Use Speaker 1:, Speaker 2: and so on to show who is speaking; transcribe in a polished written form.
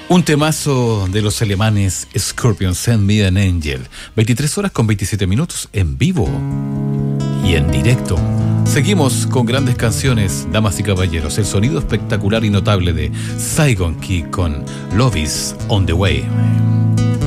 Speaker 1: Un temazo de los alemanes Scorpion, Send Me an Angel. 23 horas con 27 minutos en vivo y en directo. Seguimos con grandes canciones, damas y caballeros. El sonido espectacular y notable de Saigon Key con Love is on the Way.